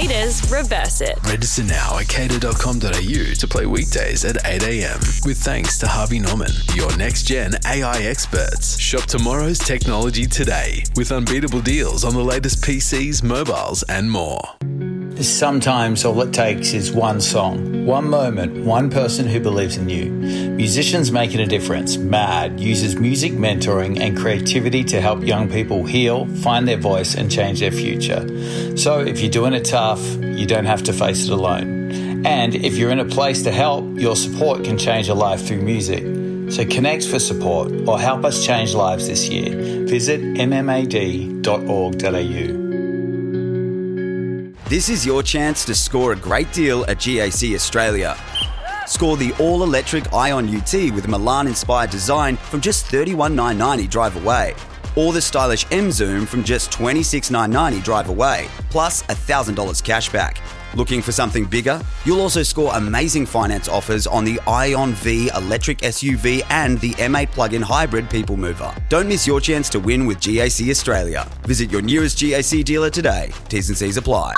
Cater's Reverse It. Register now at cater.com.au to play weekdays at 8 a.m. with thanks to Harvey Norman, your next-gen AI experts. Shop tomorrow's technology today with unbeatable deals on the latest PCs, mobiles and more. Sometimes all it takes is one song, one moment, one person who believes in you. Musicians Making a Difference, MAD, uses music mentoring and creativity to help young people heal, find their voice and change their future. So if you're doing it tough, you don't have to face it alone. And if you're in a place to help, your support can change a life through music. So connect for support or help us change lives this year. Visit mmad.org.au. This is your chance to score a great deal at GAC Australia. Score the all-electric Ion UT with Milan-inspired design from just $31,990 drive away. Or the stylish M Zoom from just $26,990 drive away, plus $1,000 cash back. Looking for something bigger? You'll also score amazing finance offers on the Ion V electric SUV and the M8 plug-in hybrid people mover. Don't miss your chance to win with GAC Australia. Visit your nearest GAC dealer today. T's and C's apply.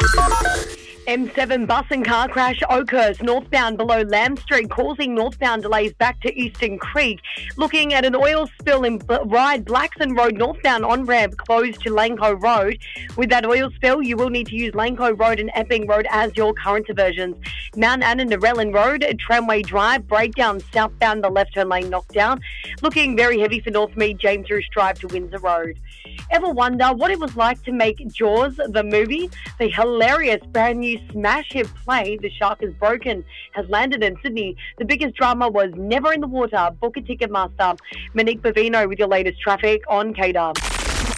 M7 bus and car crash occurs northbound below Lamb Street, causing northbound delays back to Eastern Creek. Looking at an oil spill in Ryde Blackson Road, northbound on-ramp closed to Langco Road. With that oil spill, you will need to use Langco Road and Epping Road as your current diversions. Mount Anna Narellan Road, Tramway Drive, breakdown southbound, the left turn lane knocked down. Looking very heavy for Northmead, James Roos Drive to Windsor Road. Ever wonder what it was like to make Jaws the movie? The hilarious brand new smash hit play, The Shark is Broken, has landed in Sydney. The biggest drama was never in the water. Book a Ticketmaster. Monique Bavino with your latest traffic on Cater.